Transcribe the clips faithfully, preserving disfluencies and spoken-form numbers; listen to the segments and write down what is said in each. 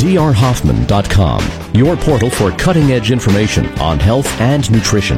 d r hoffman dot com, your portal for cutting-edge information on health and nutrition.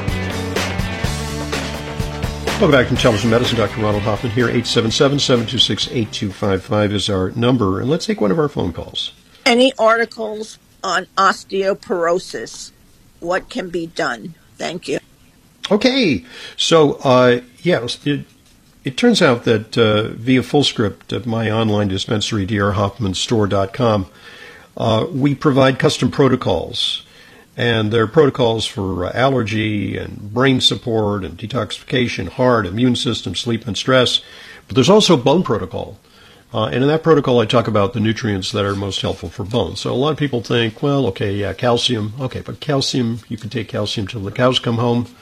Welcome back to Intelligent Medicine. Doctor Ronald Hoffman here. eight seven seven, seven two six, eight two five five is our number. And let's take one of our phone calls. Any articles on osteoporosis? What can be done? Thank you. Okay. So, uh, yeah, it, it turns out that uh, via Fullscript at my online dispensary, d r hoffman store dot com, uh, we provide custom protocols. And there are protocols for uh, allergy and brain support and detoxification, heart, immune system, sleep, and stress. But there's also a bone protocol. Uh, and in that protocol, I talk about the nutrients that are most helpful for bones. So a lot of people think, well, okay, yeah, calcium. Okay, but calcium, you can take calcium till the cows come home.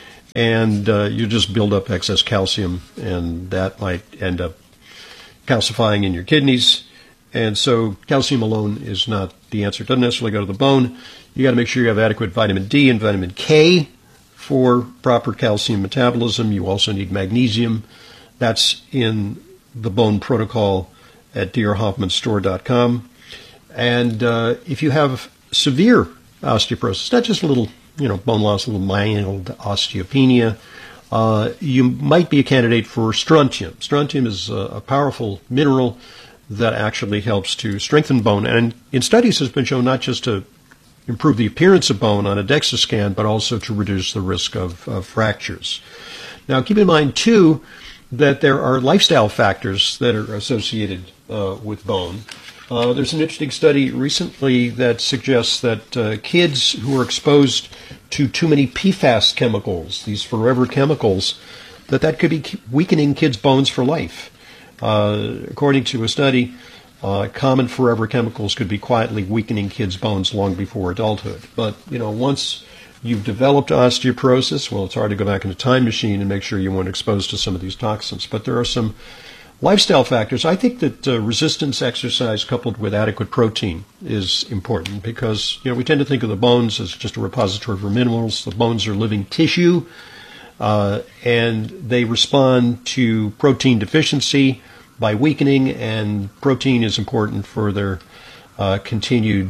And uh, you just build up excess calcium, and that might end up calcifying in your kidneys. And so calcium alone is not the answer. It doesn't necessarily go to the bone. You got to make sure you have adequate vitamin D and vitamin K for proper calcium metabolism. You also need magnesium. That's in the bone protocol at d r hoffman store dot com. And uh, if you have severe osteoporosis, not just a little, you know, bone loss, a little mild osteopenia, uh, you might be a candidate for strontium. Strontium is a, a powerful mineral that actually helps to strengthen bone. And in studies has been shown not just to improve the appearance of bone on a DEXA scan, but also to reduce the risk of, of fractures. Now, keep in mind, too, that there are lifestyle factors that are associated uh, with bone. Uh, there's an interesting study recently that suggests that uh, kids who are exposed to too many P FAS chemicals, these forever chemicals, that that could be weakening kids' bones for life. Uh, according to a study, uh, common forever chemicals could be quietly weakening kids' bones long before adulthood. But, you know, once you've developed osteoporosis, well, it's hard to go back in a time machine and make sure you weren't exposed to some of these toxins. But there are some lifestyle factors. I think that uh, resistance exercise coupled with adequate protein is important because, you know, we tend to think of the bones as just a repository for minerals. The bones are living tissue, uh, and they respond to protein deficiency by weakening, and protein is important for their uh, continued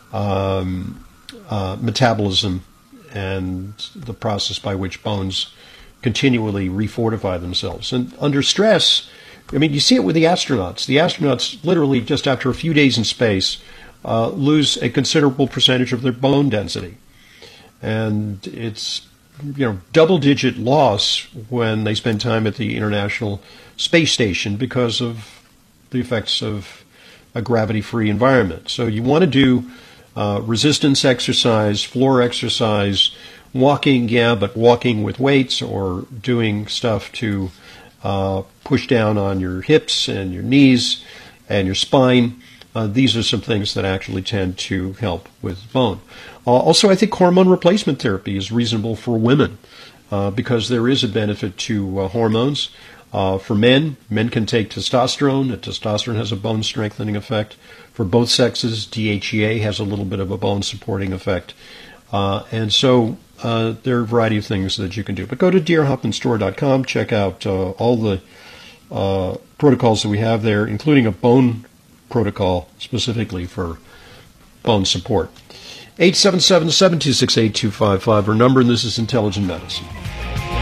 um, uh, metabolism and the process by which bones continually refortify themselves. And under stress, I mean, you see it with the astronauts. The astronauts literally just after a few days in space uh, lose a considerable percentage of their bone density. And it's, you know, double-digit loss when they spend time at the International Space Station because of the effects of a gravity-free environment. So you want to do uh, resistance exercise, floor exercise, walking, yeah, but walking with weights or doing stuff to uh, push down on your hips and your knees and your spine. Uh, these are some things that actually tend to help with bone. Uh, also, I think hormone replacement therapy is reasonable for women uh, because there is a benefit to uh, hormones. Uh, for men, men can take testosterone. And testosterone has a bone strengthening effect. For both sexes, D H E A has a little bit of a bone supporting effect. Uh, and so uh, there are a variety of things that you can do. But go to d r hoffman store dot com, check out uh, all the uh, protocols that we have there, including a bone protocol specifically for bone support. eight seven seven, seven two six, eight two five five, our number, and this is Intelligent Medicine.